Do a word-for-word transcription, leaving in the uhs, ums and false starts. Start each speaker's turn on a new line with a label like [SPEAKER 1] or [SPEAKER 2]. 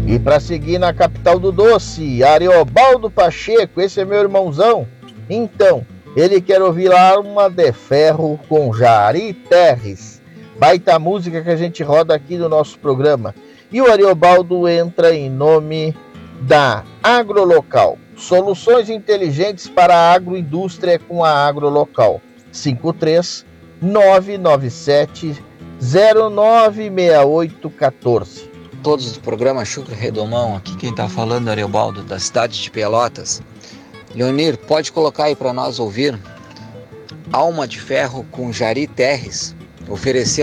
[SPEAKER 1] E para seguir na capital do doce, Ariobaldo Pacheco, esse é meu irmãozão. Então, ele quer ouvir lá uma de ferro com Jari Terres. Baita música que a gente roda aqui no nosso programa. E o Ariobaldo entra em nome da Agrolocal. Soluções inteligentes para a agroindústria com a Agrolocal. cinco três nove nove sete zero nove seis oito um quatro.
[SPEAKER 2] Todos do programa Chucre Redomão, aqui quem está falando é Ariobaldo, da cidade de Pelotas. Leonir, pode colocar aí para nós ouvir Alma de Ferro com Jari Terres, oferecer